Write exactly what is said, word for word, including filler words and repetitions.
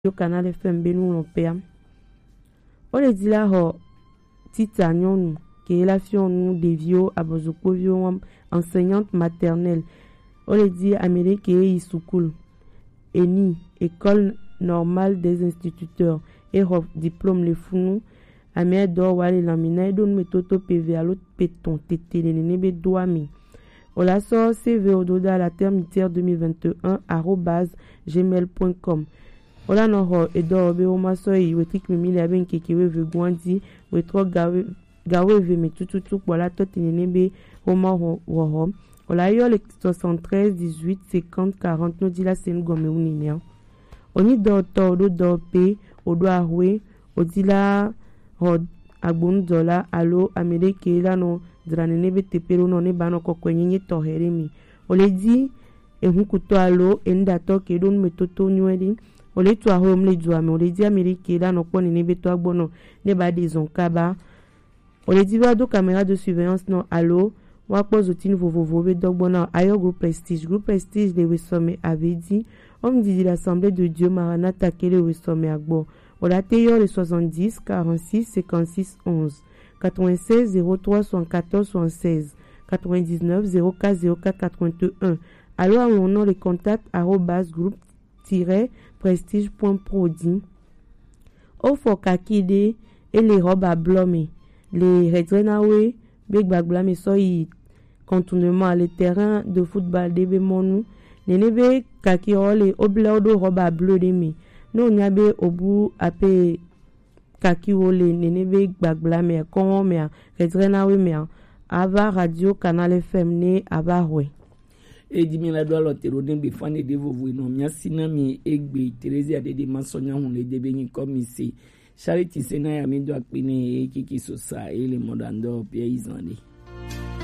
au Canal F M Benou l'Ompéa. On le dit là, Titanion, qui est la fille nous des vieux à Bozokovio, enseignante maternelle. On le dit Amélie qui est Isoukoul. Eni, école normale des instituteurs. Et diplôme les fous. Amé do wale lamina et don metoto P V à l'autre péton tété les néné douami. On la sort C V au doda la termitière deux mille vingt et un arobase gmail point com. On la noro et do obe o maso y wetrik mimi la ben kekewe ve gwandi wetro gawe gawe ve metututu pour la tote néné o ma ho ho. On la yo le soixante-treize dix-huit cinquante quarante no di la sen gome unimia. On y do to do do pe o do arwe o di la Rod agbon dola alo Amerike la no dranene be tepero no ne bano ko kwenye toheremi ole di ehun kuto alo enda to ke don metoto nywedi ole to ahom le duame ole di Amerike la no ko ne be to agbono ne ba de zonkaba ole di ba do caméra de surveillance no alo wa po zotine vovovo be dogbona ayo groupe prestige groupe prestige de wesome avait dit homme dit l'assemblée de Dieu Maranatha kele wesome agbo. On a T le soixante-dix, quarante-six, cinquante-six, onze, quatre-vingt-seize, zéro trois, soixante-quatorze, soixante-seize, quatre-vingt-dix-neuf, zéro quatre, zéro quatre, quatre-vingt-un. Alors, mon nom, les contacts, arrobas, groupe-prestige.prodi. Au Fokakide et les robes à blâmer. Les Redrenawe, Big Bag Blame, soy contournement à les terrains de football de Bémonou. Les nebe Kakiole, Oblaudo, robe à bleu d'aimer. No nyabe obu ape kakiwole nenebe gbagbla me kon me redrena we me ava radio Canal F M ne abarwe e di mi la do alotero den be fane de vovo no mia sinami egbe Teresa de de masonya hun le de be commissaire Charity Sena ya mi do apene e kiki sosa e le modando pie izande.